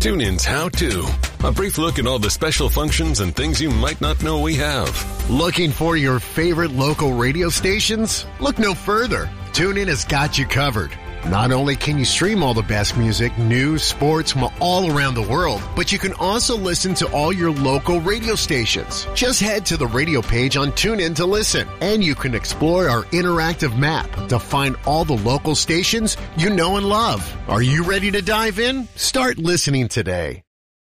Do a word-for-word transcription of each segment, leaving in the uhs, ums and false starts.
TuneIn's How To. A brief look at all the special functions and things you might not know we have. Looking for your favorite local radio stations? Look no further. TuneIn has got you covered. Not only can you stream all the best music, news, sports from all around the world, but you can also listen to all your local radio stations. Just head to the radio page on TuneIn to listen, and you can explore our interactive map to find all the local stations you know and love. Are you ready to dive in? Start listening today.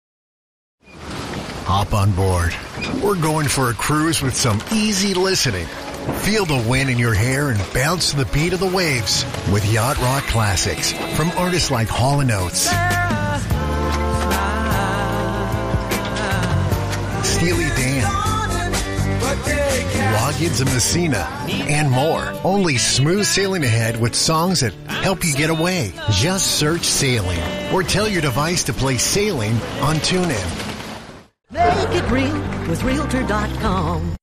Hop on board. We're going for a cruise with some easy listening. Feel the wind in your hair and bounce to the beat of the waves with Yacht Rock classics from artists like Hall and Oates, Steely Dan, Loggins and Messina, and more. Only smooth sailing ahead with songs that help you get away. Just search Sailing or tell your device to play Sailing on TuneIn. Make it real with Realtor dot com.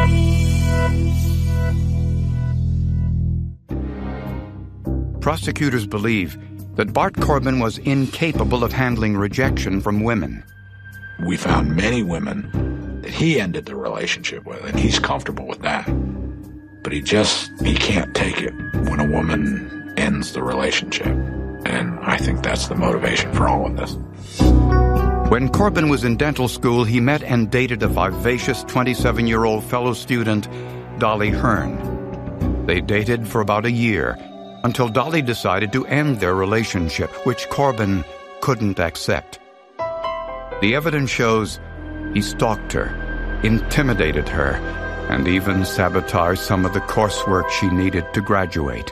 Prosecutors believe that Bart Corbin was incapable of handling rejection from women. We found many women that he ended the relationship with, and he's comfortable with that. But he just, he can't take it when a woman ends the relationship. And I think that's the motivation for all of this. When Corbin was in dental school, he met and dated a vivacious twenty-seven-year-old fellow student, Dolly Hearn. They dated for about a year, until Dolly decided to end their relationship, which Corbin couldn't accept. The evidence shows he stalked her, intimidated her, and even sabotaged some of the coursework she needed to graduate.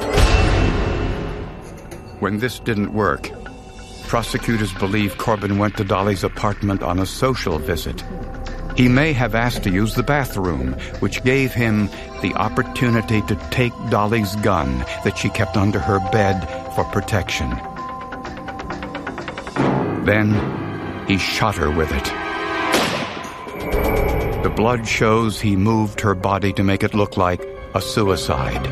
When this didn't work, prosecutors believe Corbin went to Dolly's apartment on a social visit. He may have asked to use the bathroom, which gave him the opportunity to take Dolly's gun that she kept under her bed for protection. Then he shot her with it. The blood shows he moved her body to make it look like a suicide.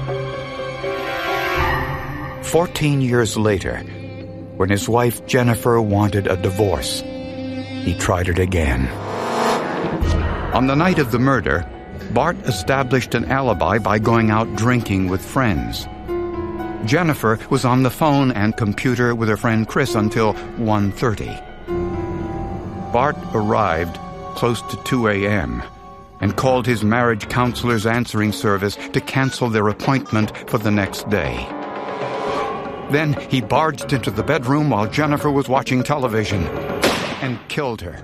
Fourteen years later, when his wife Jennifer wanted a divorce, he tried it again. On the night of the murder, Bart established an alibi by going out drinking with friends. Jennifer was on the phone and computer with her friend Chris until one thirty. Bart arrived close to two a.m. and called his marriage counselor's answering service to cancel their appointment for the next day. Then he barged into the bedroom while Jennifer was watching television and killed her.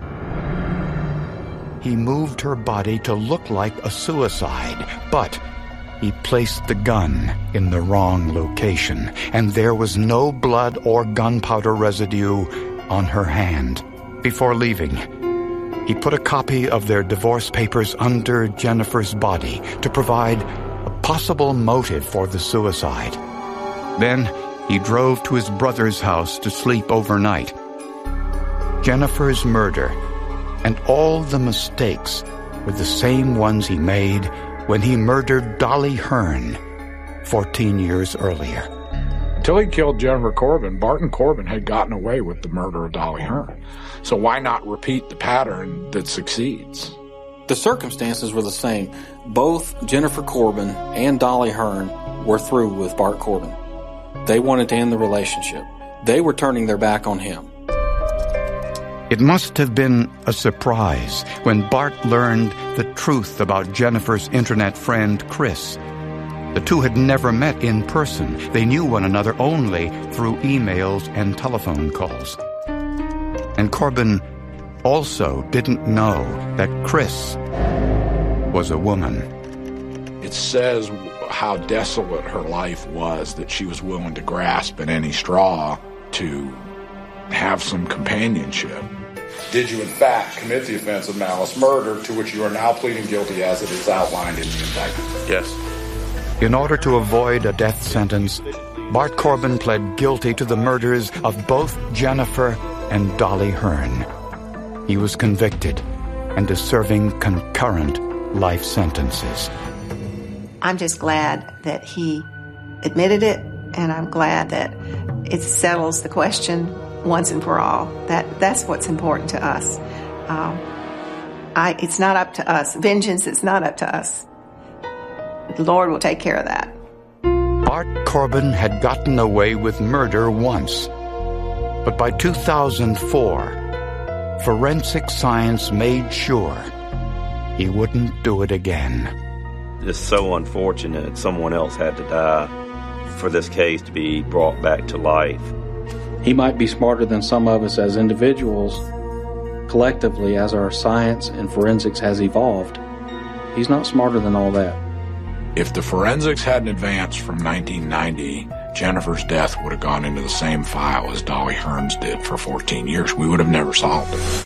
He moved her body to look like a suicide, but he placed the gun in the wrong location, and there was no blood or gunpowder residue on her hand. Before leaving, he put a copy of their divorce papers under Jennifer's body to provide a possible motive for the suicide. Then he drove to his brother's house to sleep overnight. Jennifer's murder and all the mistakes were the same ones he made when he murdered Dolly Hearn fourteen years earlier. Until he killed Jennifer Corbin, Barton Corbin had gotten away with the murder of Dolly Hearn. So why not repeat the pattern that succeeds? The circumstances were the same. Both Jennifer Corbin and Dolly Hearn were through with Bart Corbin. They wanted to end the relationship. They were turning their back on him. It must have been a surprise when Bart learned the truth about Jennifer's internet friend, Chris. The two had never met in person. They knew one another only through emails and telephone calls. And Corbin also didn't know that Chris was a woman. It says how desolate her life was that she was willing to grasp at any straw to have some companionship. Did you in fact commit the offense of malice murder, to which you are now pleading guilty as it is outlined in the indictment? Yes. In order to avoid a death sentence, Bart Corbin pled guilty to the murders of both Jennifer and Dolly Hearn. He was convicted and is serving concurrent life sentences. I'm just glad that he admitted it, and I'm glad that it settles the question once and for all. That that's what's important to us. Um, I, it's not up to us. Vengeance is not up to us. The Lord will take care of that. Bart Corbin had gotten away with murder once, but by two thousand four, forensic science made sure he wouldn't do it again. It's so unfortunate someone else had to die for this case to be brought back to life. He might be smarter than some of us as individuals. Collectively, as our science and forensics has evolved, he's not smarter than all that. If the forensics hadn't advanced from nineteen ninety, Jennifer's death would have gone into the same file as Dolly Hearn's did for fourteen years. We would have never solved it.